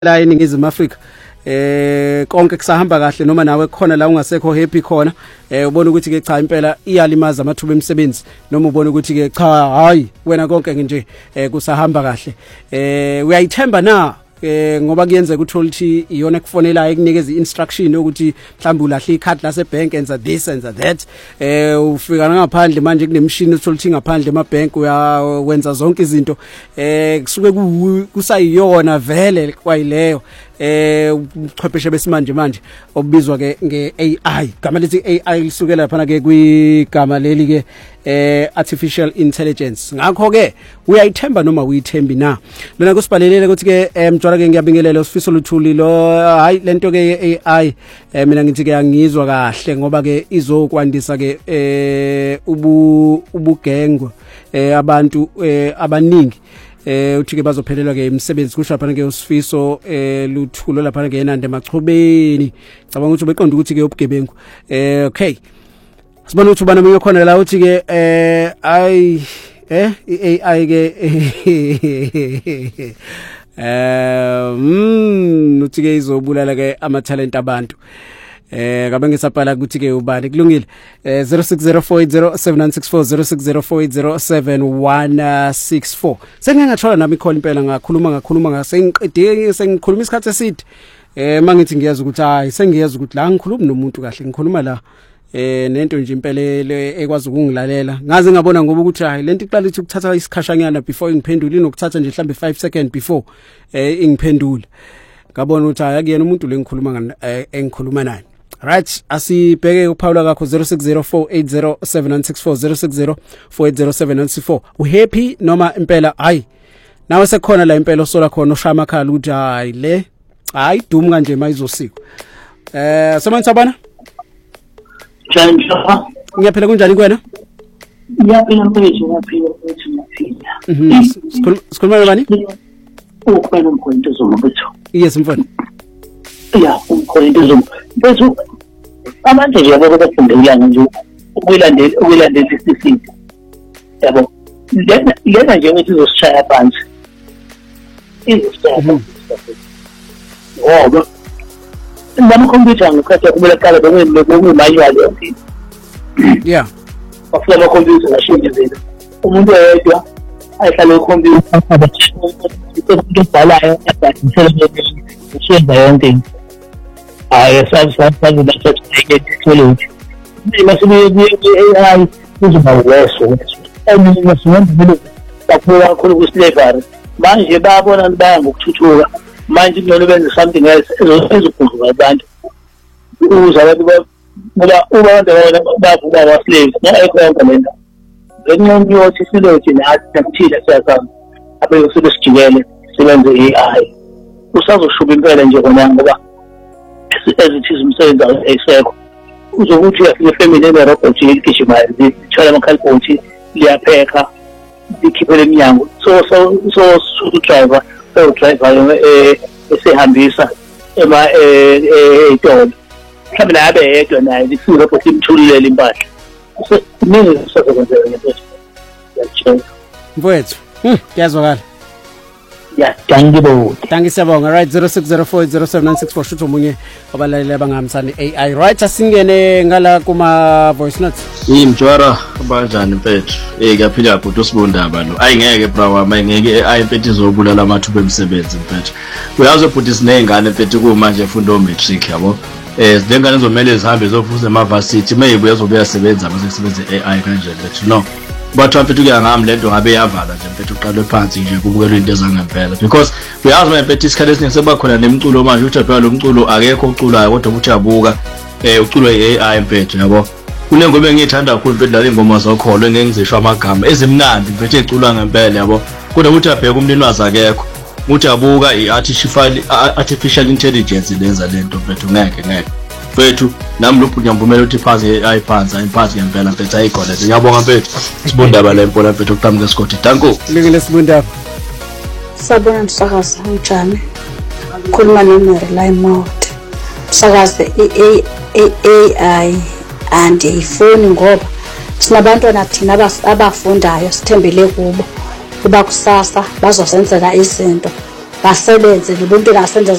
la eNingizimu Afrika konke kusahamba kahle noma nawe khona la ungasekho happy khona ubona ukuthi ke cha impela iyalimaza amathuba emisebenzi noma ubona ukuthi ke cha hayi wena konke nje kusahamba kahle uyayithemba na ngoba kuyenzeka uthola ukuthi iyona kufonela ekunikeza instruction ukuthi mhlawumbe ulahle ikhadi lase bank enza this enza that ufika ngaphandle manje kunemshini uthola ukuthi ngaphandle emabank uyawenza zonke izinto kusuke kusayiyona vele kwayileyo uchwepheshe besimanje manje obizwa ke ngeAI igama lithi AI lisukela phana ke kwigama leli ke artificial intelligence ngakho ke uyayithemba noma uyithembi na lona kusibhalelele ukuthi ke mjwara ke ngiyabingelela usifiso luthuli lo hayi lento ke AI mina ngithi ke angizwa kahle ngoba ke izokwandisa ke ubugengwa abantu abaningi uthi ke bazophelelwa ke imisebenzi kusho lapha ke usifiso luthulo lapha ke enande emachubeni cabanga ukuthi beqonda ukuthi ke ubugebengu okay sibona ukuthi ubana manje khona la uthi ke AI ke uthi ke izobulala ke ama talent abantu kabe ngisabhala ukuthi ke ubani kulungile 0604807964 0604807164 sengingathola nami call impela ngakhuluma ngasengiqedile sengikhuluma isikhathi eside mangithi ngiyazi ukuthi hayi sengiyazi ukuthi la ngikhuluma nomuntu kahle ngikhuluma la nento nje impelele ekwazi ukungilalela ngaze ngabona ngoba ukuthi hayi lento iqala ithi ukuthatha isikhashanyana before ngiphendule inokuthatha nje mhlambe 5 seconds before ingiphendule ngabona ukuthi hayi akuyena umuntu lengikhuluma engikhuluma naye. Right, asibheke uPaula kakho 0604807964 0604807964 uhappy noma impela hayi nawe sekhona la impela osola khona oshaya amakhala ukuthi hayi le hayi dum kanje mayizosiko somani sabana Njalo ngiyaphela kunjani kuwena ngiyaphila mfethu ngiyaphila sikhuluma nobani ukhona umkhonto zomabutho yes mfana ya umkhonto bese abantu nje yabo bafundelana nje ukuyilandela isisindo yabo lena nje ukuthi izosishaya phansi izosishaya ngoba nami computer ngikhatha kumele qala bekuyimanual yonke yeah afuna ama computer ngashintsha izinto umuntu oyedwa ayihlale computer ubhalayo usenza yonke into sabe that's AI kuzoba weso masiwenza kakhulu kuslavery manje bayabona baya ngokuthuthuka manje kunole benze something else ezokudlula abantu ukuze abantu ngoba abantu bavuka abaslaves nayikhona lento ngenxa yokuthi silothi nathina siyazama abeyosebe sijikele sibenze AI usazoshuba impela nje kona ngoba ezithiza umsebenzi esekho uzokuthi uyafika family enerobot igijima zithola amakhalibhothi liyapheka ikhiphele eminyango so driver esehambisa etolo mhlawumbe naye abe yedwa naye irobot imthululele impahla kuningi kusazokwenzeka ngempela yachela mfowethu kuyazwakala ya thank you siyabonga right 0604807964 shutho munye abalaleli abangamsani AI right asingene ngala kuma voice notes Mjwara abanjani mfethu kuyaphila bhuti usibondaba lo ayingeke bra ngeke AI mfethu izobulala amathuba emisebenzi mfethu uyazi bhuti sinengane mfethu kumanje efunda matric yabo zingane zomele zihambe zofuza emavarsity maybe uyazobuya sebenza basebenze AI kanje mfethu no but mfethu kuyangami lento ngabe yavala nje mfethu uqalwe phansi nje kubukelwe into ezangempela because uyazi mfethu isikhathi esiningi sebakhona nemculo manje uthi phela lo mculo akekho uculayo kodwa uthi abuka uculwa iAI mfethu yabo kunengoma engiyithanda kakhulu mfethu la ingoma zokholo engengizisho amagama ezimnandi mfethu eculwa ngempela yabo kodwa uthi abheka umninwazi akekho uthi abuka iartificial intelligence lenza lento mfethu ngeke mfethu nami lokhu ngiyambumela uthi phansi AI phansi ngempela mfethu ayikhona ngiyabonga mfethu sibondaba la impela mfethu okuqhamuka eScott danko lingile sibondaba sabona msakazi unjani khuluma noMary Limot msakazi AI and ifoni ngoba sinabantwana thina abafundayo sithembele kubo kuba kusasa bazosenzela izinto basebenze nobuntu nasenza